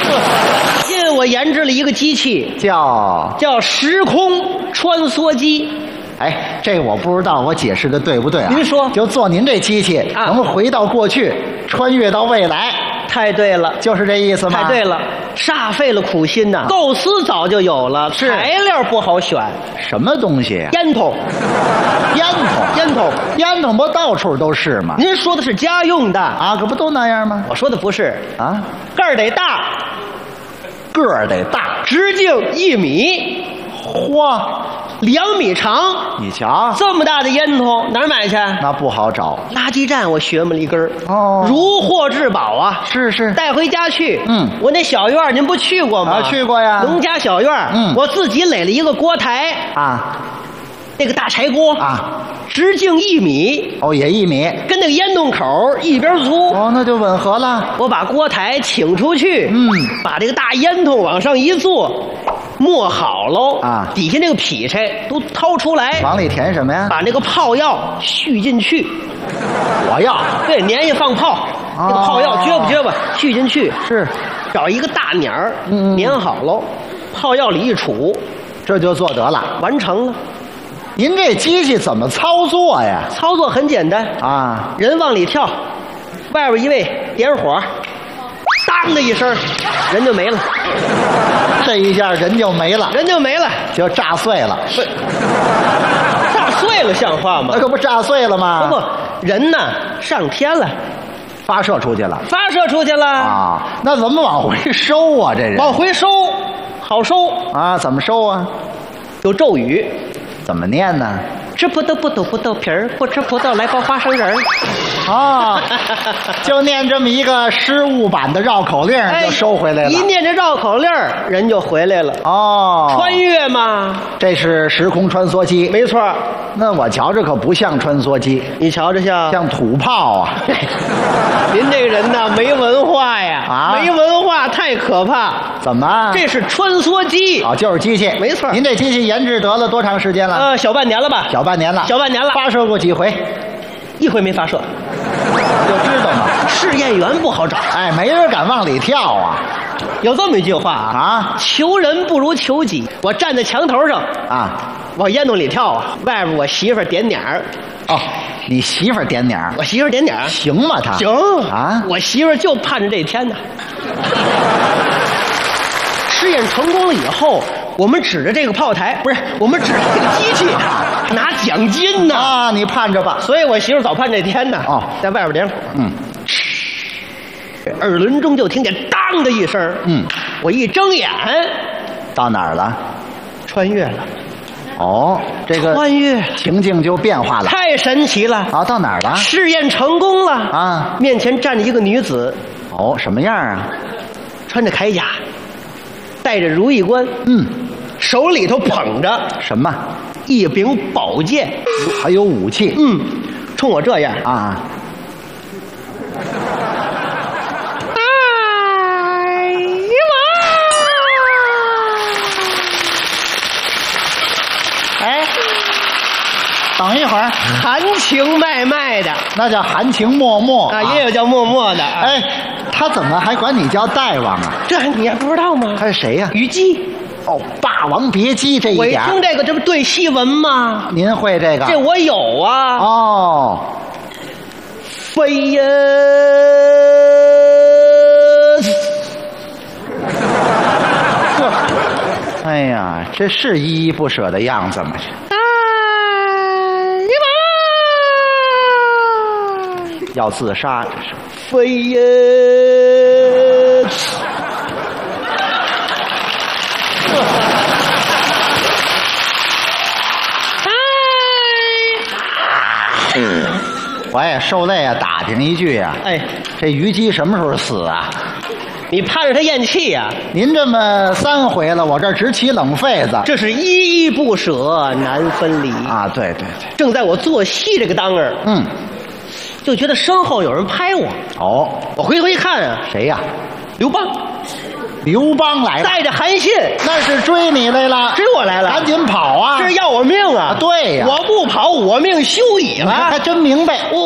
因为我研制了一个机器，叫时空穿梭机。 哎，这个我不知道，我解释的对不对啊？ 您说， 就做您这机器，能回到过去，穿越到未来。 太对了， 就是这意思吗？ 太对了，煞费了苦心呐。构思早就有了，材料不好选。 什么东西呀？ 烟筒， 烟筒不到处都是吗？ 您说的是家用的啊，可不都那样吗？ 我说的不是啊， 个儿得大，直径1米， 嚯 ，2米长。 你瞧， 这么大的烟筒哪儿买去？ 那不好找。 垃圾站我学摸了一根儿， 哦， 如获至宝啊！ 是， 带回家去。 我那小院您不去过吗？ 去过呀。 农家小院，我自己垒了一个锅台啊， 那个大柴锅啊， 直径1米， 哦，也1米， 跟那个烟洞口一边粗。 哦，那就吻合了。 我把锅台请出去，把这个大烟筒往上一坐。磨好喽啊！底下那个劈柴都掏出来， 往里填什么呀？ 把那个炮药续进去。 火药对，粘液放炮，那个炮药撅吧，续进去。 是， 找一个大捻儿，粘好喽，炮药里一杵， 这就做得了， 完成了。 您这机器怎么操作呀？ 操作很简单啊， 人往里跳，外边一位点火，当的一声，人就没了。 这一下人就没了，就炸碎了。 炸碎了像话吗？ 那可不炸碎了吗？ 不，人呢上天了， 发射出去了啊！那怎么往回收啊？这人往回收，好收啊？怎么收啊？ 有咒语， 怎么念呢？ 吃葡萄不吐葡萄皮儿，不吃葡萄来包花生仁儿。 啊，就念这么一个失误版的绕口令就收回来了。 一念这绕口令，人就回来了。 哦， 穿越嘛， 这是时空穿梭机， 没错。 那我瞧着可不像穿梭机， 你瞧着像土炮啊。 您这个人呐，没文化呀！ 啊， 没文化太可怕。 怎么？ 这是穿梭机啊，就是机器， 没错。 您这机器研制得了多长时间了？ 小半年了吧？ 小半年了。发射过几回 ？1回没发射。 就知道嘛， 试验员不好找。 哎，没人敢往里跳啊。 有这么一句话啊，求人不如求己。我站在墙头上啊， 往烟囱里跳啊，外边我媳妇儿点点儿。 哦，你媳妇儿点点儿？ 我媳妇儿点点儿， 行吗？她行啊， 我媳妇儿就盼着这一天呢。试验成功了以后，我们指着这个炮台，不是，我们指着这个机器拿奖金呢。 啊，你盼着吧。 所以我媳妇早盼这天呢。 哦， 在外边点火。耳轮中就听见当的一声。我一睁眼， 到哪儿了？ 穿越了。 哦，这个穿越情境就变化了， 太神奇了。 啊，到哪儿了？ 试验成功了啊！ 面前站着一个女子。 哦，什么样啊？ 穿着铠甲，戴着如意冠，手里头捧着什么？ 一柄宝剑， 还有武器。 冲我这样啊！哎，等一会儿， 含情脉脉的， 那叫含情脉脉啊，也有叫默默的。 哎，他怎么还管你叫大王啊？ 这你还不知道吗？ 他是谁呀？ 虞姬。 哦，《霸王别姬》这一点， 我一听这个，这不对戏文吗？ 您会这个？ 这我有啊。 哦， 飞呀！ 哎呀，这是依依不舍的样子吗？要自杀，这是飞呀！ 我也受累啊，打听一句啊， 哎， 这虞姬什么时候死啊？ 你盼着他咽气呀？ 您这么3回了，我这直起冷痱子。 这是依依不舍，难分离啊！对对对， 正在我做戏这个当儿，就觉得身后有人拍我。 哦， 我回头一看啊， 谁呀？ 刘邦。 刘邦来了， 带着韩信， 那是追你来了， 追我来了， 赶紧跑啊！ 这是要我命啊！ 对呀， 我不跑，我命休矣了。 还真明白。